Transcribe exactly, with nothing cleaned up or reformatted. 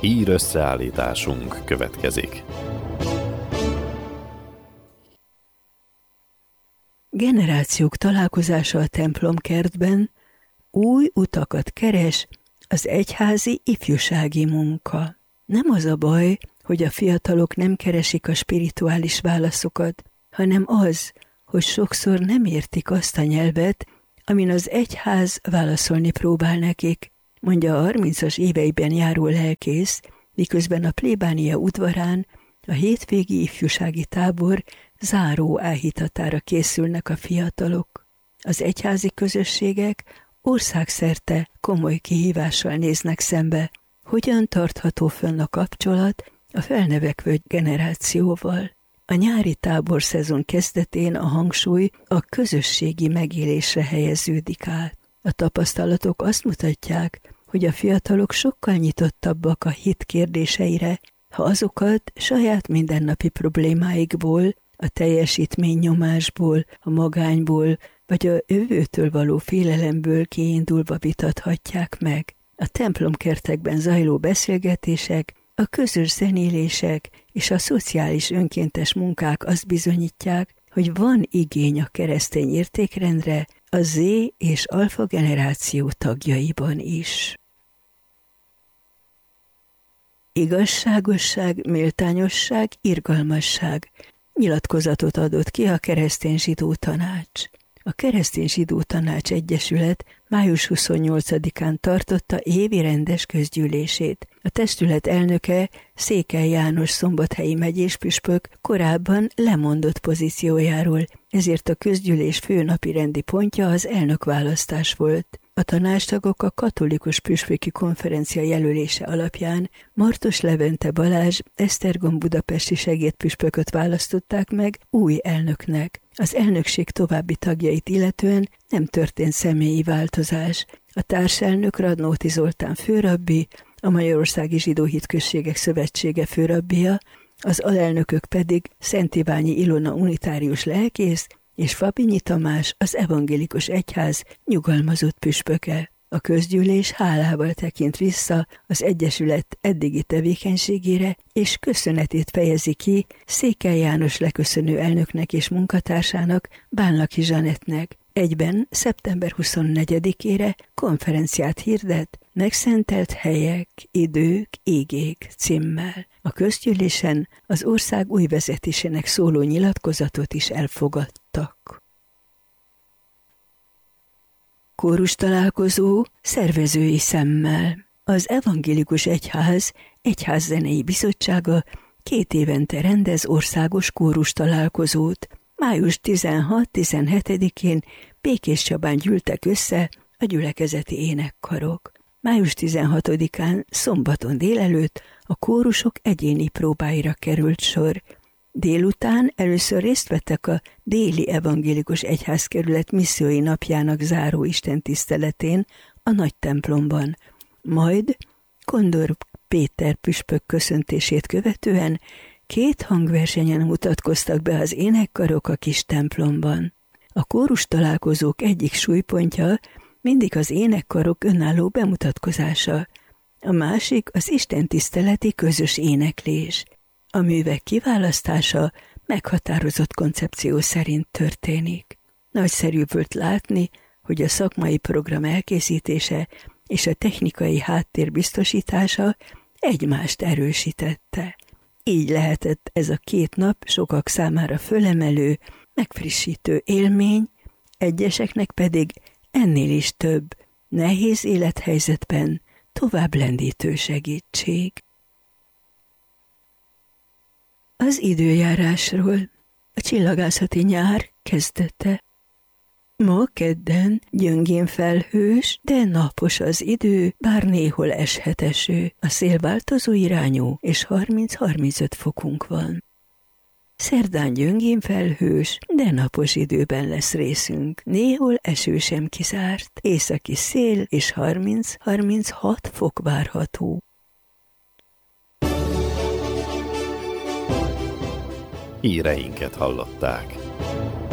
Hír összeállításunk következik. Generációk találkozása a templomkertben, új utakat keres az egyházi ifjúsági munka. Nem az a baj, hogy a fiatalok nem keresik a spirituális válaszokat, hanem az, hogy sokszor nem értik azt a nyelvet, amin az egyház válaszolni próbál nekik, mondja a harmincas éveiben járó lelkész, miközben a plébánia udvarán a hétvégi ifjúsági tábor záró áhítatára készülnek a fiatalok. Az egyházi közösségek országszerte komoly kihívással néznek szembe, hogyan tartható fönn a kapcsolat a felnövekvő generációval. A nyári táborszezon kezdetén a hangsúly a közösségi megélésre helyeződik át. A tapasztalatok azt mutatják, hogy a fiatalok sokkal nyitottabbak a hit kérdéseire, ha azokat saját mindennapi problémáikból, a teljesítménynyomásból, a magányból, vagy a jövőtől való félelemből kiindulva vitathatják meg. A templomkertekben zajló beszélgetések, a közös zenélések és a szociális önkéntes munkák azt bizonyítják, hogy van igény a keresztény értékrendre a Z és alfa generáció tagjaiban is. Igazságosság, méltányosság, irgalmasság nyilatkozatot adott ki a Keresztény Zsidó Tanács. A Keresztény Zsidó Tanács Egyesület május huszonnyolcadikán tartotta évi rendes közgyűlését. A testület elnöke, Székely János szombathelyi megyéspüspök korábban lemondott pozíciójáról, ezért a közgyűlés fő napirendi pontja az elnökválasztás volt. A tanácstagok a katolikus püspöki konferencia jelölése alapján Martos Levente Balázs Esztergom budapesti segédpüspököt választották meg új elnöknek. Az elnökség további tagjait illetően nem történt személyi változás. A társelnök Radnóti Zoltán főrabbi, a Magyarországi Zsidó Hitközségek Szövetsége főrabbija, az alelnökök pedig Szent Iványi Ilona unitárius lelkész és Fabinyi Tamás, az evangélikus egyház nyugalmazott püspöke. A közgyűlés hálával tekint vissza az egyesület eddigi tevékenységére, és köszönetét fejezi ki Székely János leköszönő elnöknek és munkatársának, Bánlaki Zsanettnek. Egyben szeptember huszonnegyedikére konferenciát hirdet Megszentelt helyek, idők, igék címmel. A közgyűlésen az ország új vezetésének szóló nyilatkozatot is elfogadtak. Kórus találkozó szervezői szemmel. Az Evangélikus Egyház Egyházzenei Bizottsága két évente rendez országos kórus találkozót. május tizenhat-tizenhetedikén Békéscsabán gyűltek össze a gyülekezeti énekkarok. május tizenhatodikán szombaton délelőtt a kórusok egyéni próbáira került sor. Délután először részt vettek a déli evangélikus egyházkerület missziói napjának záró istentiszteletén a nagy templomban. Majd Kondor Péter püspök köszöntését követően két hangversenyen mutatkoztak be az énekkarok a kis templomban. A kórus találkozók egyik súlypontja mindig az énekkarok önálló bemutatkozása, a másik az istentiszteleti közös éneklés. A művek kiválasztása meghatározott koncepció szerint történik. Nagyszerű volt látni, hogy a szakmai program elkészítése és a technikai háttér biztosítása egymást erősítette. Így lehetett ez a két nap sokak számára fölemelő, megfrissítő élmény, egyeseknek pedig ennél is több, nehéz élethelyzetben tovább lendítő segítség. Az időjárásról. A csillagászati nyár kezdete. Ma kedden gyöngén felhős, de napos az idő, bár néhol eshet eső. A szél változó irányú, és harminc-harmincöt fokunk van. Szerdán gyöngén felhős, de napos időben lesz részünk. Néhol eső sem kizárt, északi szél és harminc-harminchat fok várható. Híreinket hallották.